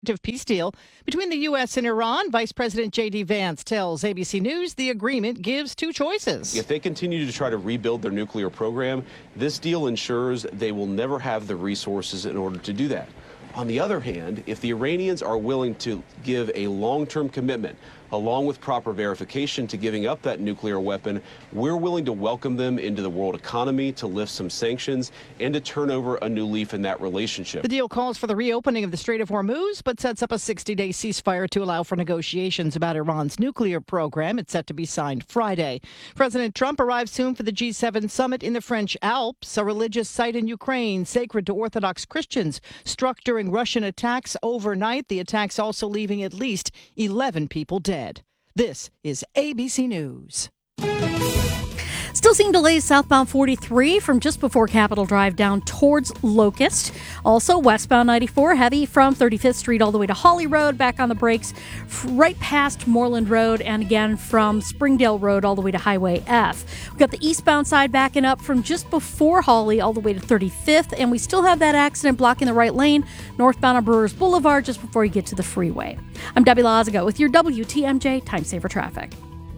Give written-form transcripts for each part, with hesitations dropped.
peace deal between the U.S. and Iran. Vice President J.D. Vance tells ABC News the agreement gives two choices. If they continue to try to rebuild their nuclear program, this deal ensures they will never have the resources in order to do that. On the other hand, if the Iranians are willing to give a long-term commitment, along with proper verification to giving up that nuclear weapon, we're willing to welcome them into the world economy, to lift some sanctions, and to turn over a new leaf in that relationship. The deal calls for the reopening of the Strait of Hormuz, but sets up a 60-day ceasefire to allow for negotiations about Iran's nuclear program. It's set to be signed Friday. President Trump arrives soon for the G7 summit in the French Alps, a religious site in Ukraine sacred to Orthodox Christians, struck during Russian attacks overnight. The attacks also leaving at least 11 people dead. This is ABC News. Still seeing delays southbound 43 from just before Capitol Drive down towards Locust. Also westbound 94 heavy from 35th Street all the way to Holly Road, back on the brakes right past Moreland Road, and again from Springdale Road all the way to Highway F. We've got the eastbound side backing up from just before Holly all the way to 35th, and we still have that accident blocking the right lane northbound on Brewers Boulevard just before you get to the freeway. I'm Debbie Lazago with your WTMJ Time Saver Traffic.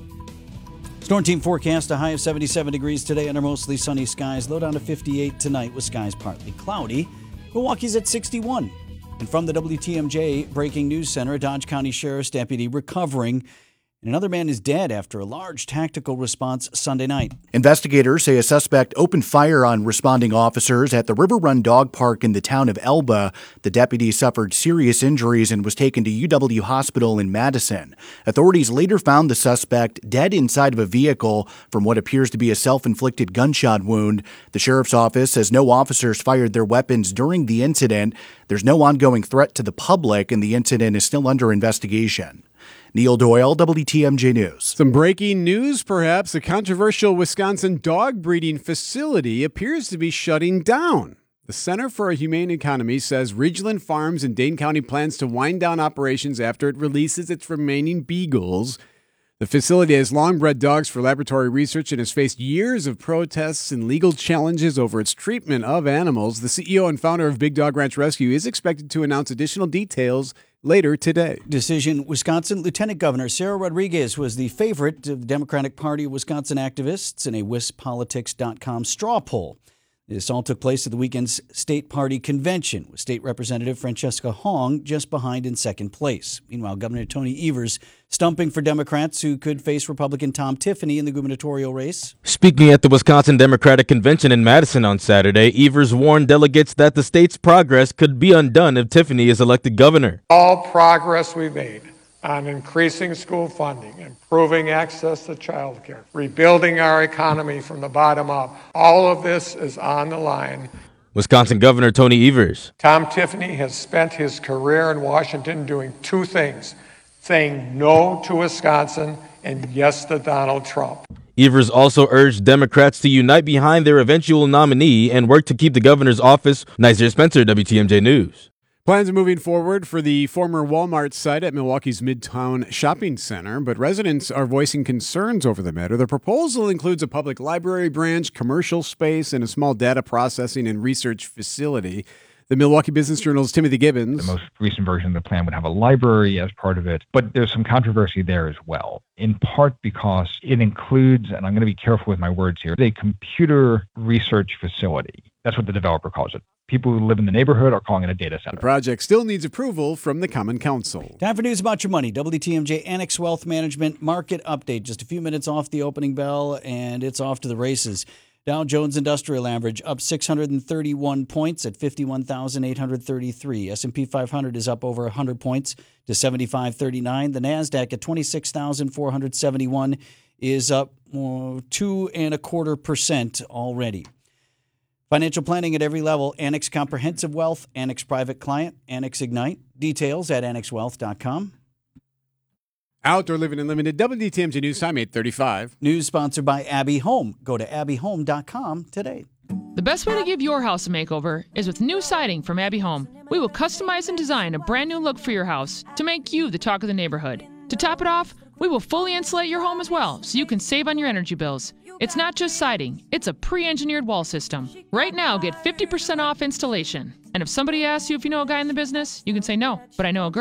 Storm team forecast a high of 77 degrees today under mostly sunny skies. Low down to 58 tonight with skies partly cloudy. Milwaukee's at 61. And from the WTMJ Breaking News Center, a Dodge County Sheriff's deputy recovering. And another man is dead after a large tactical response Sunday night. Investigators say a suspect opened fire on responding officers at the River Run Dog Park in the town of Elba. The deputy suffered serious injuries and was taken to UW Hospital in Madison. Authorities later found the suspect dead inside of a vehicle from what appears to be a self-inflicted gunshot wound. The sheriff's office says no officers fired their weapons during the incident. There's no ongoing threat to the public, and the incident is still under investigation. Neil Doyle, WTMJ News. Some breaking news, perhaps. A controversial Wisconsin dog breeding facility appears to be shutting down. The Center for a Humane Economy says Ridgeland Farms in Dane County plans to wind down operations after it releases its remaining beagles. The facility has long bred dogs for laboratory research and has faced years of protests and legal challenges over its treatment of animals. The CEO and founder of Big Dog Ranch Rescue is expected to announce additional details later today. Decision. Wisconsin Lieutenant Governor Sarah Rodriguez was the favorite of the Democratic Party of Wisconsin activists in a WisPolitics.com straw poll. This all took place at the weekend's state party convention, with State Representative Francesca Hong just behind in second place. Meanwhile, Governor Tony Evers stumping for Democrats who could face Republican Tom Tiffany in the gubernatorial race. Speaking at the Wisconsin Democratic Convention in Madison on Saturday, Evers warned delegates that the state's progress could be undone if Tiffany is elected governor. All progress we made on increasing school funding, improving access to child care, rebuilding our economy from the bottom up, all of this is on the line. Wisconsin Governor Tony Evers. Tom Tiffany has spent his career in Washington doing two things: saying no to Wisconsin and yes to Donald Trump. Evers also urged Democrats to unite behind their eventual nominee and work to keep the governor's office. Nazir Spencer, WTMJ News. Plans are moving forward for the former Walmart site at Milwaukee's Midtown Shopping Center, but residents are voicing concerns over the matter. The proposal includes a public library branch, commercial space, and a small data processing and research facility. The Milwaukee Business Journal's Timothy Gibbons. The most recent version of the plan would have a library as part of it, but there's some controversy there as well, in part because it includes, and I'm going to be careful with my words here, a computer research facility. That's what the developer calls it. People who live in the neighborhood are calling it a data center. The project still needs approval from the Common Council. Time for news about your money. WTMJ Annex Wealth Management Market Update. Just a few minutes off the opening bell, and it's off to the races. Dow Jones Industrial Average up 631 points at 51,833. S&P 500 is up over 100 points to 7539. The NASDAQ at 26,471 is up 2.25% already. Financial planning at every level. Annex Comprehensive Wealth, Annex Private Client, Annex Ignite. Details at annexwealth.com. Outdoor Living Unlimited, WTMJ News Time, 8:35. News sponsored by Abbey Home. Go to abbyhome.com today. The best way to give your house a makeover is with new siding from Abbey Home. We will customize and design a brand new look for your house to make you the talk of the neighborhood. To top it off, we will fully insulate your home as well, so you can save on your energy bills. It's not just siding, it's a pre-engineered wall system. Right now, get 50% off installation. And if somebody asks you if you know a guy in the business, you can say no, but I know a girl.